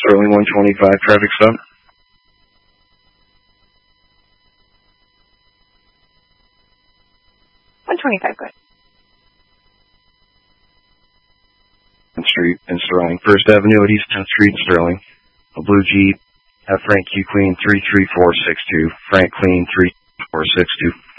Sterling 125, traffic stop. 125, good. Street in Sterling. First Avenue at East 10th Street, Sterling. A blue Jeep. Have Frank Q Queen 33462. Frank Queen 3462.